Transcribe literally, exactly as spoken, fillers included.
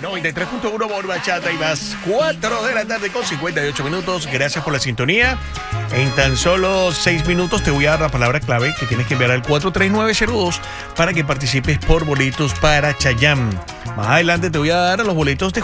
noventa y tres punto uno por Bachata y más. cuatro de la tarde con cincuenta y ocho minutos. Gracias por la sintonía. En tan solo seis minutos te voy a dar la palabra clave que tienes que enviar al cuatro tres nueve cero dos para que participes por boletos para Chayanne. Más adelante te voy a dar los boletos de